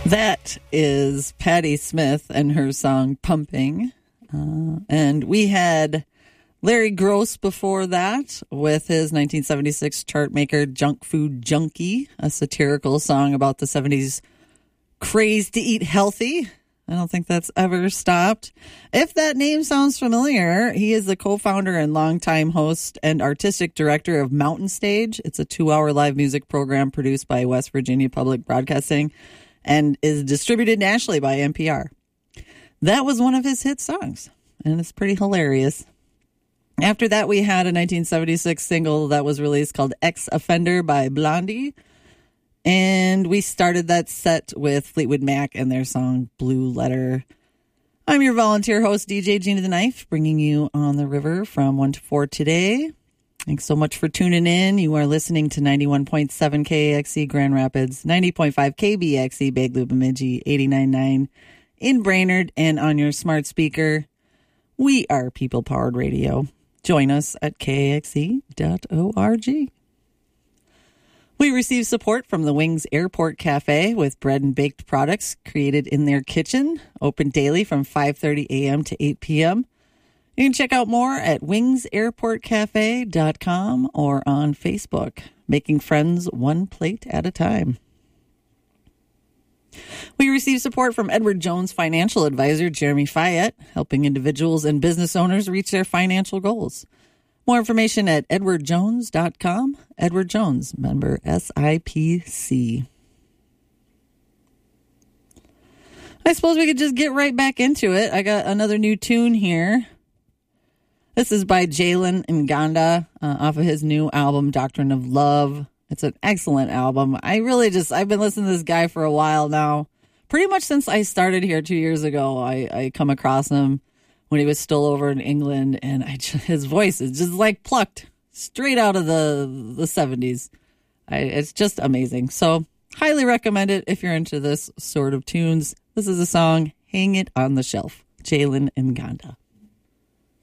That is Patti Smith and her song Pumping. And we had Larry Gross before that with his 1976 chart maker Junk Food Junkie, a satirical song about the 70s craze to eat healthy. I don't think that's ever stopped. If that name sounds familiar, he is the co-founder and longtime host and artistic director of Mountain Stage. It's a 2-hour live music program produced by West Virginia Public Broadcasting and is distributed nationally by NPR. That was one of his hit songs, and it's pretty hilarious. After that, we had a 1976 single that was released called Ex-Offender by Blondie. And we started that set with Fleetwood Mac and their song Blue Letter. I'm your volunteer host, DJ Gina the Knife, bringing you On the River from 1 to 4 today. Thanks so much for tuning in. You are listening to 91.7 KXC Grand Rapids, 90.5 KBXE Bagley Bemidji, 89.9 in Brainerd, and on your smart speaker. We are People Powered Radio. Join us at kxe.org. We receive support from the Wings Airport Cafe with bread and baked products created in their kitchen, open daily from 5:30 a.m. to 8 p.m. You can check out more at wingsairportcafe.com or on Facebook, making friends one plate at a time. We receive support from Edward Jones financial advisor Jeremy Fayette, helping individuals and business owners reach their financial goals. More information at edwardjones.com. Edward Jones, member SIPC. I suppose we could just get right back into it. I got another new tune here. This is by Jalen Nganda off of his new album, Doctrine of Love. It's an excellent album. I've been listening to this guy for a while now. Pretty much since I started here 2 years ago, I come across him when he was still over in England, and his voice is just like plucked straight out of the 70s. It's just amazing. So highly recommend it if you're into this sort of tunes. This is a song, Hang It on the Shelf, Jalen Nganda.